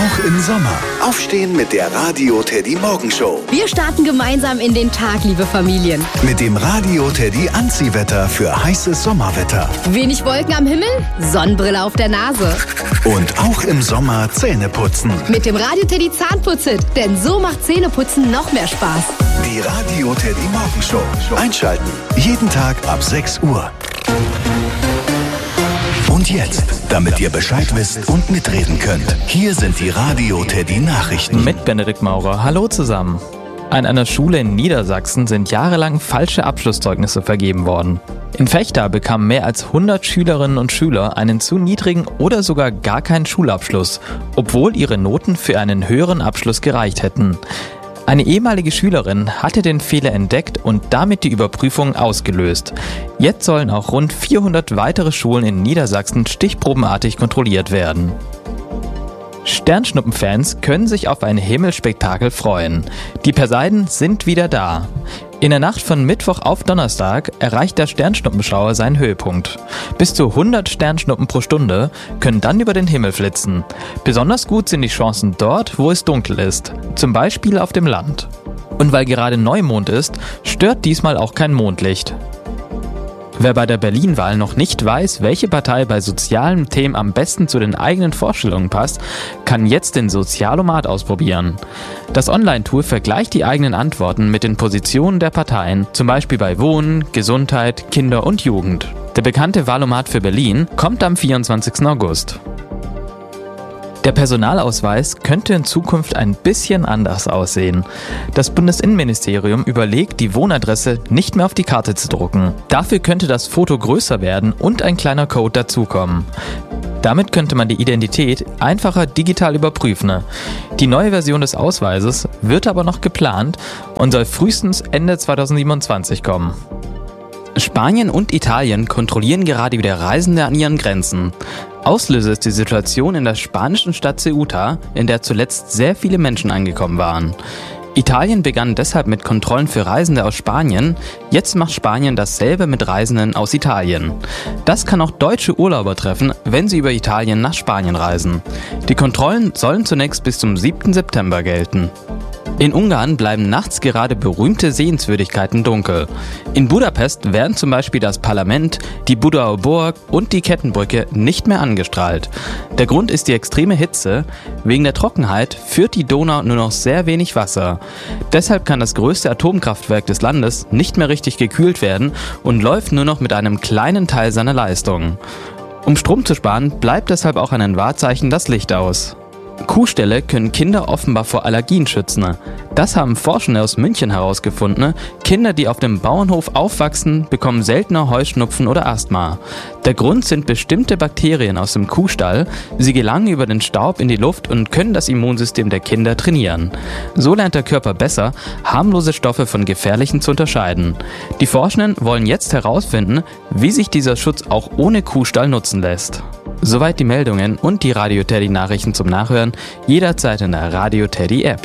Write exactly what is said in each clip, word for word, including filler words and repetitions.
Auch im Sommer. Aufstehen mit der Radio Teddy Morgenshow. Wir starten gemeinsam in den Tag, liebe Familien. Mit dem Radio Teddy Anziehwetter für heißes Sommerwetter. Wenig Wolken am Himmel, Sonnenbrille auf der Nase. Und auch im Sommer Zähne putzen. Mit dem Radio Teddy Zahnputz-Hit, denn so macht Zähneputzen noch mehr Spaß. Die Radio Teddy Morgenshow. Einschalten. Jeden Tag ab sechs Uhr. Und jetzt, damit ihr Bescheid wisst und mitreden könnt, hier sind die Radio Teddy Nachrichten. Mit Benedikt Maurer. Hallo zusammen. An einer Schule in Niedersachsen sind jahrelang falsche Abschlusszeugnisse vergeben worden. In Vechta bekamen mehr als hundert Schülerinnen und Schüler einen zu niedrigen oder sogar gar keinen Schulabschluss, obwohl ihre Noten für einen höheren Abschluss gereicht hätten. Eine ehemalige Schülerin hatte den Fehler entdeckt und damit die Überprüfung ausgelöst. Jetzt sollen auch rund vierhundert weitere Schulen in Niedersachsen stichprobenartig kontrolliert werden. Sternschnuppenfans können sich auf ein Himmelspektakel freuen. Die Perseiden sind wieder da. In der Nacht von Mittwoch auf Donnerstag erreicht der Sternschnuppenschauer seinen Höhepunkt. Bis zu hundert Sternschnuppen pro Stunde können dann über den Himmel flitzen. Besonders gut sind die Chancen dort, wo es dunkel ist, zum Beispiel auf dem Land. Und weil gerade Neumond ist, stört diesmal auch kein Mondlicht. Wer bei der Berlin-Wahl noch nicht weiß, welche Partei bei sozialen Themen am besten zu den eigenen Vorstellungen passt, kann jetzt den Sozialomat ausprobieren. Das Online-Tool vergleicht die eigenen Antworten mit den Positionen der Parteien, zum Beispiel bei Wohnen, Gesundheit, Kinder und Jugend. Der bekannte Wahlomat für Berlin kommt am vierundzwanzigsten August. Der Personalausweis könnte in Zukunft ein bisschen anders aussehen. Das Bundesinnenministerium überlegt, die Wohnadresse nicht mehr auf die Karte zu drucken. Dafür könnte das Foto größer werden und ein kleiner Code dazukommen. Damit könnte man die Identität einfacher digital überprüfen. Die neue Version des Ausweises wird aber noch geplant und soll frühestens Ende zweitausendsiebenundzwanzig kommen. Spanien und Italien kontrollieren gerade wieder Reisende an ihren Grenzen. Auslöser ist die Situation in der spanischen Stadt Ceuta, in der zuletzt sehr viele Menschen angekommen waren. Italien begann deshalb mit Kontrollen für Reisende aus Spanien, jetzt macht Spanien dasselbe mit Reisenden aus Italien. Das kann auch deutsche Urlauber treffen, wenn sie über Italien nach Spanien reisen. Die Kontrollen sollen zunächst bis zum siebten September gelten. In Ungarn bleiben nachts gerade berühmte Sehenswürdigkeiten dunkel. In Budapest werden zum Beispiel das Parlament, die Budaer Burg und die Kettenbrücke nicht mehr angestrahlt. Der Grund ist die extreme Hitze. Wegen der Trockenheit führt die Donau nur noch sehr wenig Wasser. Deshalb kann das größte Atomkraftwerk des Landes nicht mehr richtig gekühlt werden und läuft nur noch mit einem kleinen Teil seiner Leistung. Um Strom zu sparen, bleibt deshalb auch an den Wahrzeichen das Licht aus. Kuhställe können Kinder offenbar vor Allergien schützen. Das haben Forschende aus München herausgefunden. Kinder, die auf dem Bauernhof aufwachsen, bekommen seltener Heuschnupfen oder Asthma. Der Grund sind bestimmte Bakterien aus dem Kuhstall. Sie gelangen über den Staub in die Luft und können das Immunsystem der Kinder trainieren. So lernt der Körper besser, harmlose Stoffe von gefährlichen zu unterscheiden. Die Forschenden wollen jetzt herausfinden, wie sich dieser Schutz auch ohne Kuhstall nutzen lässt. Soweit die Meldungen und die Radio Teddy Nachrichten zum Nachhören, jederzeit in der Radio Teddy App.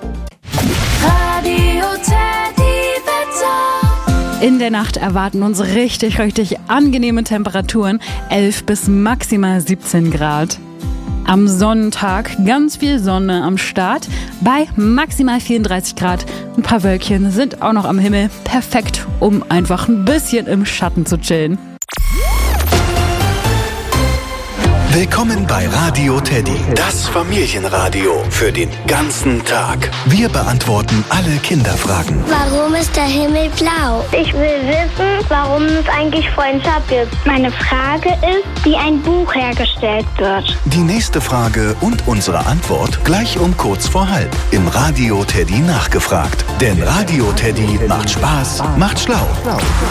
Radio Teddy Wetter. In der Nacht erwarten uns richtig, richtig angenehme Temperaturen, elf bis maximal siebzehn Grad. Am Sonntag ganz viel Sonne am Start bei maximal vierunddreißig Grad. Ein paar Wölkchen sind auch noch am Himmel, perfekt, um einfach ein bisschen im Schatten zu chillen. Willkommen bei Radio Teddy, das Familienradio für den ganzen Tag. Wir beantworten alle Kinderfragen. Warum ist der Himmel blau? Ich will wissen, warum es eigentlich Freundschaft gibt. Meine Frage ist, wie ein Buch hergestellt wird. Die nächste Frage und unsere Antwort gleich um kurz vor halb im Radio Teddy nachgefragt. Denn Radio Teddy macht Spaß, macht schlau.